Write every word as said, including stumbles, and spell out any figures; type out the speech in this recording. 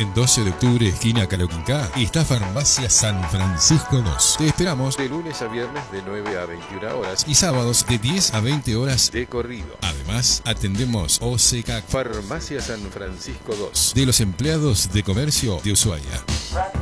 En doce de octubre, esquina Caloquinca, está Farmacia San Francisco dos. Te esperamos de lunes a viernes de nueve a veintiuna horas y sábados de diez a veinte horas de corrido. Además, atendemos O C C A C, Farmacia San Francisco dos, de los empleados de comercio de Ushuaia.